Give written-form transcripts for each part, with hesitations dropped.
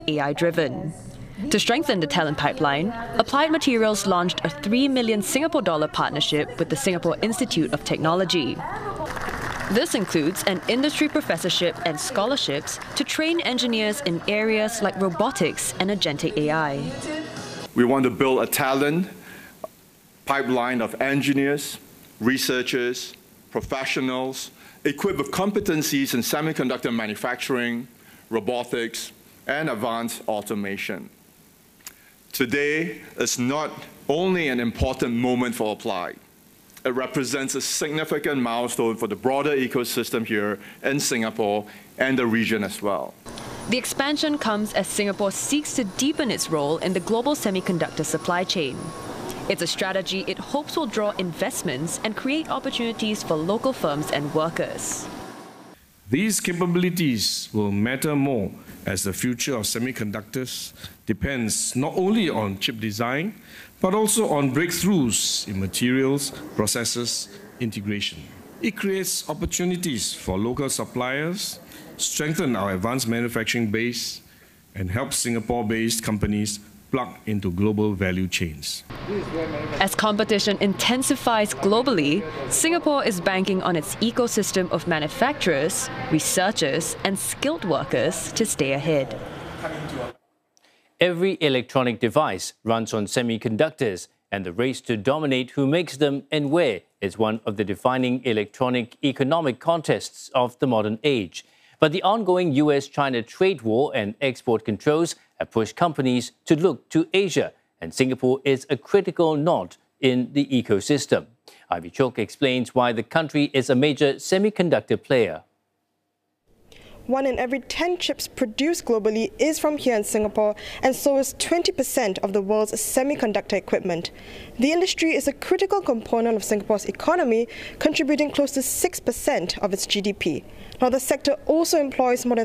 AI-driven. To strengthen the talent pipeline, Applied Materials launched a 3 million Singapore dollar partnership with the Singapore Institute of Technology. This includes an industry professorship and scholarships to train engineers in areas like robotics and agentic AI. We want to build a talent pipeline of engineers, researchers, professionals, equipped with competencies in semiconductor manufacturing, robotics, and advanced automation. Today is not only an important moment for Applied, it represents a significant milestone for the broader ecosystem here in Singapore and the region as well. The expansion comes as Singapore seeks to deepen its role in the global semiconductor supply chain. It's a strategy it hopes will draw investments and create opportunities for local firms and workers. These capabilities will matter more as the future of semiconductors depends not only on chip design, but also on breakthroughs in materials, processes, integration. It creates opportunities for local suppliers, strengthen our advanced manufacturing base, and help Singapore-based companies plug into global value chains. As competition intensifies globally, Singapore is banking on its ecosystem of manufacturers, researchers, and skilled workers to stay ahead. Every electronic device runs on semiconductors, and the race to dominate who makes them and where is one of the defining electronic economic contests of the modern age. But the ongoing US-China trade war and export controls have pushed companies to look to Asia, and Singapore is a critical node in the ecosystem. Ivy Chok explains why the country is a major semiconductor player. 1 in every 10 chips produced globally is from here in Singapore, and so is 20% of the world's semiconductor equipment. The industry is a critical component of Singapore's economy, contributing close to 6% of its GDP. Now, the sector also employs more than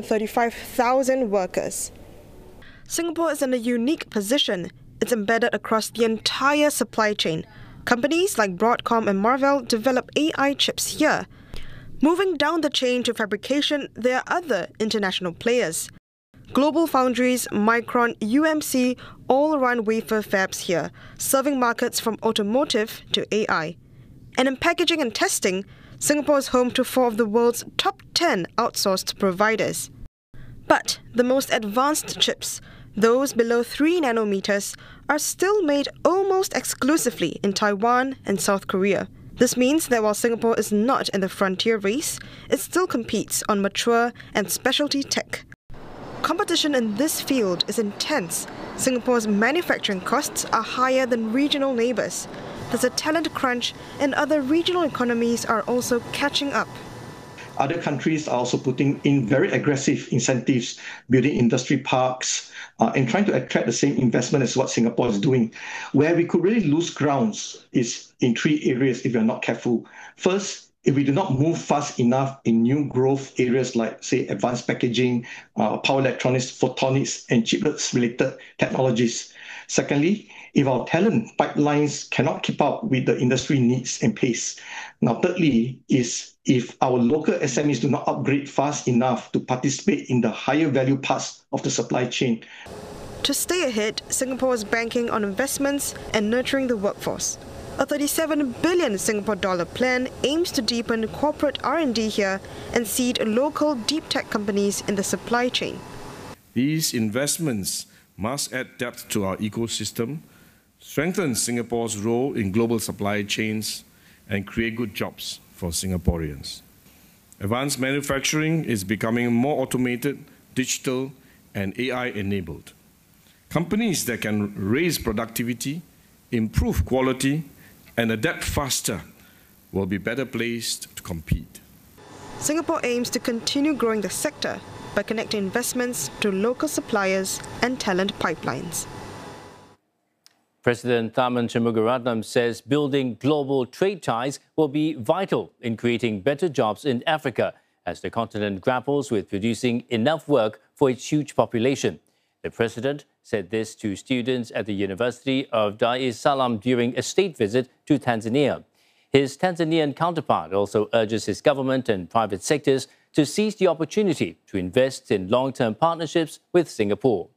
35,000 workers. Singapore is in a unique position. It's embedded across the entire supply chain. Companies like Broadcom and Marvell develop AI chips here. Moving down the chain to fabrication, there are other international players. Global Foundries, Micron, UMC all run wafer fabs here, serving markets from automotive to AI. And in packaging and testing, Singapore is home to 4 of the world's top 10 outsourced providers. But the most advanced chips, those below 3 nanometers, are still made almost exclusively in Taiwan and South Korea. This means that while Singapore is not in the frontier race, it still competes on mature and specialty tech. Competition in this field is intense. Singapore's manufacturing costs are higher than regional neighbours. There's a talent crunch, and other regional economies are also catching up. Other countries are also putting in very aggressive incentives, building industry parks, and trying to attract the same investment as what Singapore is doing. Where we could really lose grounds is in 3 areas if we are not careful. First, if we do not move fast enough in new growth areas like, say, advanced packaging, power electronics, photonics, and chiplets-related technologies. Secondly, if our talent pipelines cannot keep up with the industry needs and pace. Now, thirdly, is if our local SMEs do not upgrade fast enough to participate in the higher value parts of the supply chain. To stay ahead, Singapore is banking on investments and nurturing the workforce. A 37 billion Singapore dollar plan aims to deepen corporate R&D here and seed local deep tech companies in the supply chain. These investments must add depth to our ecosystem, strengthen Singapore's role in global supply chains, and create good jobs for Singaporeans. Advanced manufacturing is becoming more automated, digital, and AI-enabled. Companies that can raise productivity, improve quality, and adapt faster will be better placed to compete. Singapore aims to continue growing the sector by connecting investments to local suppliers and talent pipelines. President Tharman Shanmugaratnam says building global trade ties will be vital in creating better jobs in Africa as the continent grapples with producing enough work for its huge population. The president said this to students at the University of Dar es Salaam during a state visit to Tanzania. His Tanzanian counterpart also urges his government and private sectors to seize the opportunity to invest in long-term partnerships with Singapore.